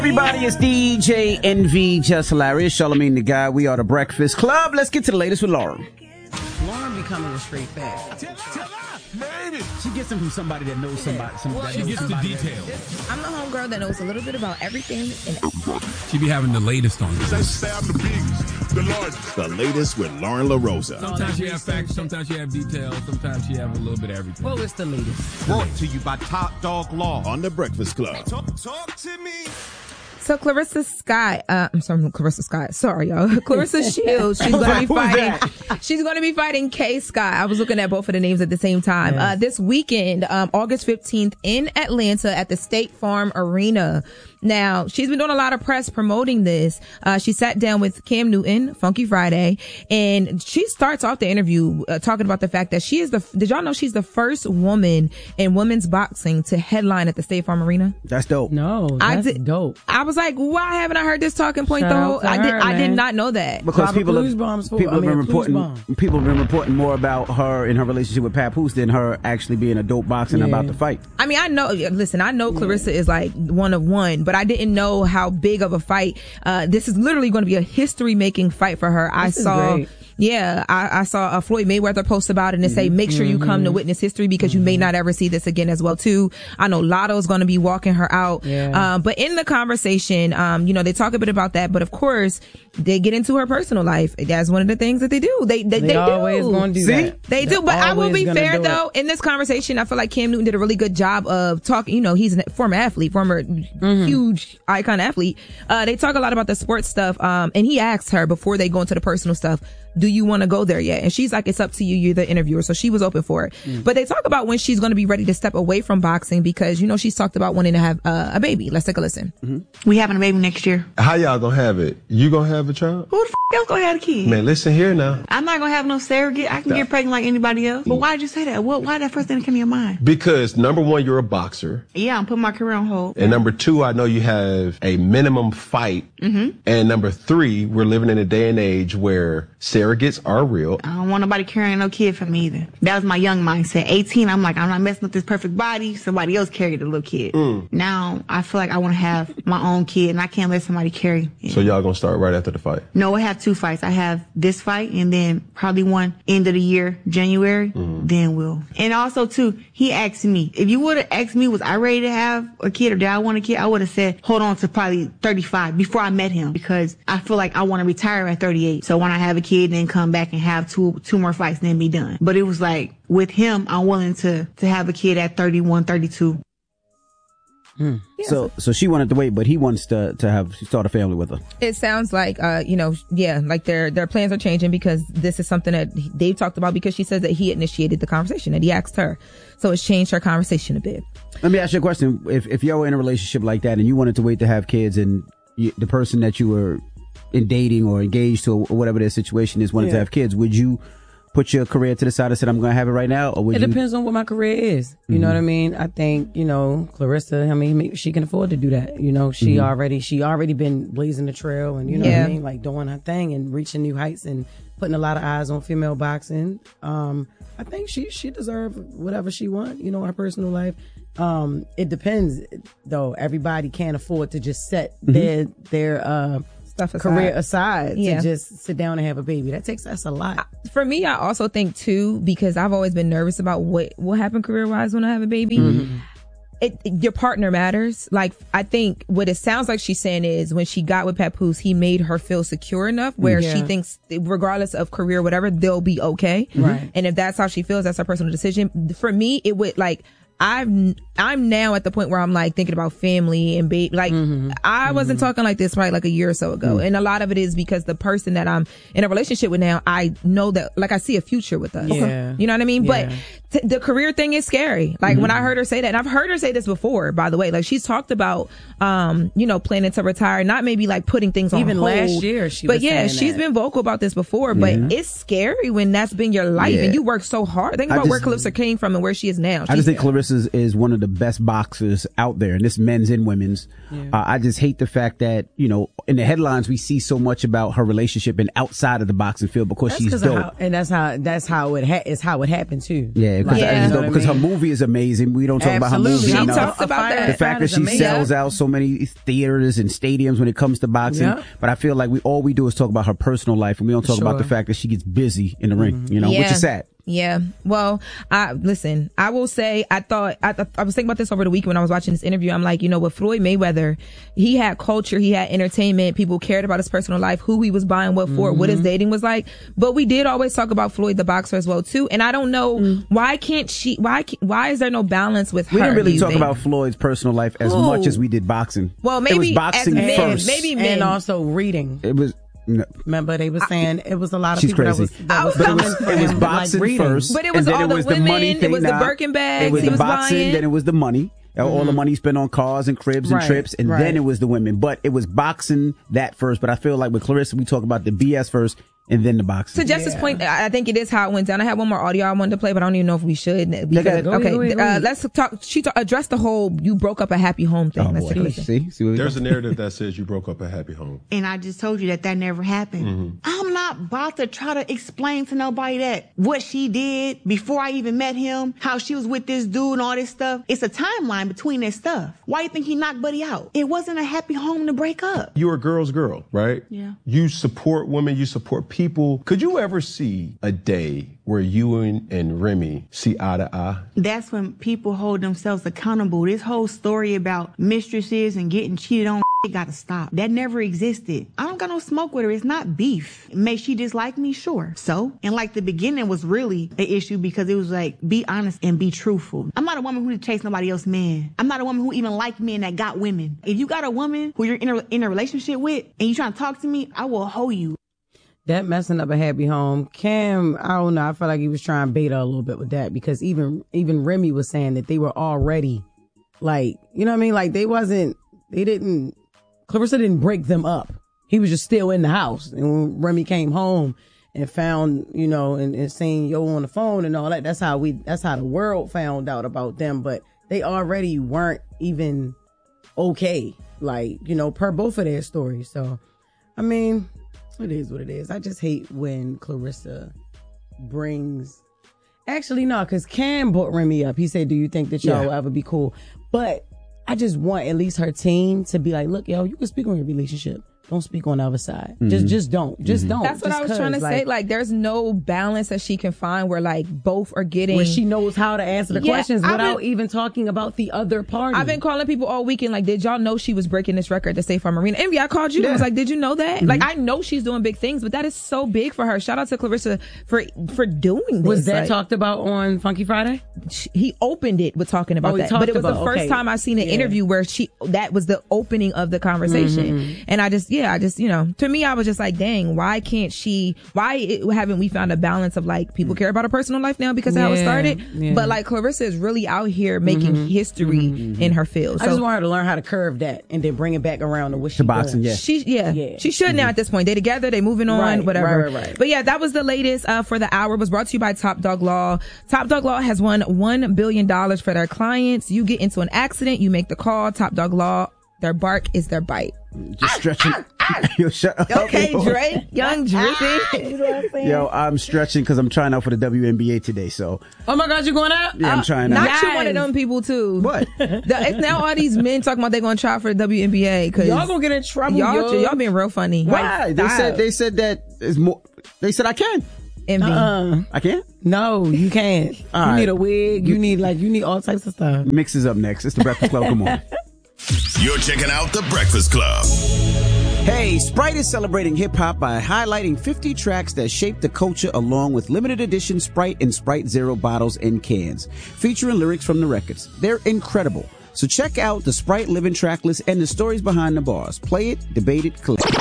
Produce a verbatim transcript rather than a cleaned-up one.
Everybody, it's D J Envy, just hilarious. Charlamagne the Guy. We are the Breakfast Club. Let's get to the latest with Lauren. Lauren becoming a straight fact. Tell, tell her, baby. She gets them from somebody that knows somebody. somebody Well, she gets the details. I'm the homegirl that knows a little bit about everything and everybody. She be having the latest on They this. say I'm the biggest, the largest. The latest with Lauren LaRosa. Sometimes she have facts, sometimes she have details, sometimes she have a little bit of everything. Well, it's the latest. Brought to you by Top Dog Law on The Breakfast Club. Talk, talk to me. So Clarissa Scott, uh, I'm sorry, Clarissa Scott. Sorry, y'all. Clarissa Shields. She's going to be fighting. She's going to be fighting Kay Scott. I was looking at both of the names at the same time. Yes. Uh, this weekend, um, August fifteenth in Atlanta at the State Farm Arena. Now, she's been doing a lot of press promoting this. Uh, she sat down with Cam Newton, Funky Friday, and she starts off the interview uh, talking about the fact that she is the, did y'all know she's the first woman in women's boxing to headline at the State Farm Arena? That's dope. No, that's I did, dope. I was like, why haven't I heard this talking point Shout though? out to I did, her, I did man. not know that. Because Robert people have, Clues-Bomb's full. people I have been mean, reporting Clues-Bomb. people have been reporting more about her and her relationship with Papoose than her actually being a dope boxer and Yeah. about to fight. I mean, I know, listen, I know Clarissa is like one of one, but I didn't know how big of a fight. Uh, this is literally going to be a history making fight for her. I This is saw, great. yeah, I, I saw a Floyd Mayweather post about it and say, make sure you come to witness history because you may not ever see this again as well too. I know Lotto's going to be walking her out. Yeah. Um, but in the conversation, um, you know, they talk a bit about that, but of course they get into her personal life. That's one of the things that they do. They, they, They, they always do. going to do See? that. They They're do, but I will always be gonna fair do though. it. In this conversation, I feel like Cam Newton did a really good job of talking. You know, he's a former athlete, former Mm-hmm. huge icon athlete. Uh, they talk a lot about the sports stuff. Um, and he asked her before they go into the personal stuff, do you want to go there yet? And she's like, it's up to you. You're the interviewer. So she was open for it. Mm. But they talk about when she's going to be ready to step away from boxing because, you know, she's talked about wanting to have uh, a baby. Let's take a listen. Mm-hmm. We having a baby next year. How y'all gonna have it? You gonna have a child? Who the f*** else gonna have a kid? Man, listen here now. I'm not gonna have no surrogate. I can get pregnant like anybody else. But why did you say that? What? Why did that first thing that came to your mind? Because number one, you're a boxer. Yeah, I'm putting my career on hold. And number two, I know you have a minimum fight. Mm-hmm. And number three, we're living in a day and age where surrogates are real. I don't want nobody carrying no kid for me either. That was my young mindset. eighteen, I'm like, I'm not messing with this perfect body. Somebody else carried the little kid. Mm. Now, I feel like I want to have my own kid, and I can't let somebody carry it. So y'all gonna start right after the fight? No, I have two fights. I have this fight, and then probably one end of the year, January, then we'll. And also, too, he asked me, if you would have asked me, was I ready to have a kid or did I want a kid? I would have said, hold on to probably thirty-five before I met him because I feel like I want to retire at thirty-eight. So when I have a kid, then come back and have two two more fights, then be done. But it was like, with him, I'm willing to, to have a kid at thirty-one, thirty-two. Hmm. So, so she wanted to wait, but he wants to to have start a family with her. It sounds like, uh, you know, yeah, like their their plans are changing because this is something that they've talked about because she says that he initiated the conversation, that he asked her. So it's changed her conversation a bit. Let me ask you a question: If if you're in a relationship like that and you wanted to wait to have kids, and you, the person that you were in dating or engaged to, or whatever their situation is, wanted Yeah. to have kids, would you put your career to the side and said, I'm going to have it right now? Or would It you? depends on what my career is. You know what I mean? I think, you know, Clarissa, I mean, maybe she can afford to do that. You know, she Mhm. already, she already been blazing the trail and, you know Yeah. what I mean? Like doing her thing and reaching new heights and putting a lot of eyes on female boxing. Um, I think she, she deserves whatever she wants, you know, her personal life. Um, it depends though. Everybody can't afford to just set Mhm. their, their, uh, Stuff aside. career aside Yeah. to just sit down and have a baby. That takes, that's a lot. For me, I also think too, because I've always been nervous about what will happen career wise when I have a baby. Mm-hmm. It, your partner matters. Like, I think what it sounds like she's saying is when she got with Papoose, he made her feel secure enough where Yeah. she thinks regardless of career, whatever, they'll be okay. Right. And if that's how she feels, that's her personal decision. For me, it would like, I've, I'm now at the point where I'm like thinking about family and baby. Like Mm-hmm. I wasn't talking like this probably like a year or so ago. Mm. And a lot of it is because the person that I'm in a relationship with now, I know that like I see a future with us. Yeah. You know what I mean? Yeah. But t- the career thing is scary. Like when I heard her say that, and I've heard her say this before, by the way, like she's talked about, um, you know, planning to retire, not maybe like putting things on Even hold. last year she But was yeah, saying she's that. been vocal about this before, but Yeah. it's scary when that's been your life Yeah. and you work so hard. Think I about where just- Clarissa came from and where she is now. I just She's- think Clarissa Clarissa is one of the best boxers out there, and this men's and women's. Yeah. Uh, I just hate the fact that, you know, in the headlines we see so much about her relationship and outside of the boxing field because that's she's dope. How, and that's how that's how it ha- is how it happened too. Yeah, because like, yeah. you know because I mean? her movie is amazing. We don't talk Absolutely. about her movie She enough. talks about that. The fact that she amazing. sells out so many theaters and stadiums when it comes to boxing. Yeah. But I feel like we all we do is talk about her personal life, and we don't talk Sure. about the fact that she gets busy in the ring. Mm-hmm. You know, Yeah. which is sad. Yeah. Well, I listen, I will say, I thought, I, th- I was thinking about this over the weekend when I was watching this interview. I'm like, you know, with Floyd Mayweather, he had culture, he had entertainment, people cared about his personal life, who he was buying what for, mm-hmm. what his dating was like. But we did always talk about Floyd the boxer as well too. And I don't know, mm. why can't she, why, why is there no balance with her? We didn't really talk think? about Floyd's personal life as Ooh. much as we did boxing. Well, maybe it was boxing as men, first. maybe men. And also reading. It was, no. Remember, they were saying it was a lot of She's people crazy. that was, that was but it coming was, for it was him, boxing like, reading. first. But it was and then all it the was women, the money thing. it was the Nah, Birkin bags it was he the was boxing, buying. then it was the money. Mm-hmm. All the money spent on cars and cribs and Right, trips, and right. then it was the women. But it was boxing that first. But I feel like with Clarissa, we talk about the B S first and then the boxing. To Justice's Yeah. point, I I think it is how it went down. I had one more audio I wanted to play, but I don't even know if we should. Because, ahead. Go okay, ahead, go ahead, go uh, ahead. let's talk. She ta- addressed the whole "you broke up a happy home" thing. Oh, Let's boy. take a listen. See, see what we There's got? a narrative that says you broke up a happy home. And I just told you that that never happened. Mm-hmm. I'm not about to try to explain to nobody that what she did before I even met him, how she was with this dude and all this stuff. It's a timeline between that stuff. Why you think he knocked Buddy out? It wasn't a happy home to break up. You're a girl's girl, right? Yeah. You support women, you support people. Could you ever see a day where you and, and Remy see eye to eye? That's when people hold themselves accountable. This whole story about mistresses and getting cheated on, it gotta stop. That never existed. I don't got no smoke with her. It's not beef. May she dislike me? Sure. So, and like the beginning was really an issue because it was like, be honest and be truthful. I'm not a woman who chase nobody else's man. I'm not a woman who even like men that got women. If you got a woman who you're in a, in a relationship with and you trying to talk to me, I will hoe you. That messing up a happy home. Cam, I don't know. I felt like he was trying to bait her a little bit with that because even even Remy was saying that they were already like, you know what I mean? Like they wasn't, they didn't, Clarissa didn't break them up. He was just still in the house. And when Remy came home and found, you know, and, and seen Yo on the phone and all that, that's how we, that's how the world found out about them. But they already weren't even okay. Like, you know, per both of their stories. So, I mean, it is what it is. I just hate when Clarissa brings. Actually, no, because Cam brought Remy up. He said, "Do you think that y'all Yeah. will ever be cool?" But I just want at least her team to be like, "Look, yo, you can speak on your relationship. Don't speak on the other side. Mm-hmm. Just, just don't. Just don't." That's what Just I was 'cause, trying to say. Like, there's no balance that she can find where like both are getting. where she knows how to answer the Yeah, questions I've without been- even talking about the other party. I've been calling people all weekend, like, did y'all know she was breaking this record to State Farm Arena? Envy, I called you. I was like, did you know that? Mm-hmm. Like, I know she's doing big things, but that is so big for her. Shout out to Clarissa for for doing this. Was that Like, talked about on Funky Friday? she- he opened it with talking about Oh, he that, talked but it was the about- first okay. time I seen an Yeah. interview where she that was the opening of the conversation, Mm-hmm. and I just yeah, I just you know, to me, I was just like, dang, why can't she? Why it, haven't we found a balance of like people care about her personal life now because of how it Yeah, started, yeah. but like Clarissa is really out here making history in her field. I So just want her to learn how to curve that and then bring it back around to what she To boxing, does. yeah. She yeah, Yeah. she should now at this point. They together, they moving on, Right, whatever. right, right, right. But yeah, that was the latest uh, for the hour. It was brought to you by Top Dog Law. Top Dog Law has won one billion dollars for their clients. You get into an accident, you make the call. Top Dog Law, their bark is their bite. Just stretching. Yo, shut up. Okay, Yo. Drake, young Drippy. You know what I'm saying? Yo, I'm stretching because I'm trying out for the W N B A today. So Oh my God, you going out? yeah, I'm trying Not out. you one of them people too. What? The, it's now all these men talking about they're going to try for the W N B A because Y'all gonna get in trouble, y'all, yo. y'all being real funny. Why? Like, They stop. said they said that is more. They said I can. Envy. Uh-uh. I can. No, you can't. You All right. need a wig. You need like you need all types of stuff. Mix is up next. It's the Breakfast Club. Come on. You're checking out The Breakfast Club. Hey, Sprite is celebrating hip hop by highlighting fifty tracks that shaped the culture along with limited edition Sprite and Sprite Zero bottles and cans, featuring lyrics from the records. They're incredible. So check out the Sprite Living track list and the stories behind the bars. Play it, debate it, collect.